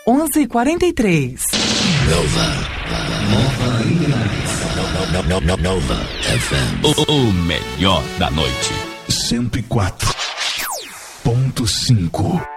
11h43. Nova FM. O melhor da noite. 104.5.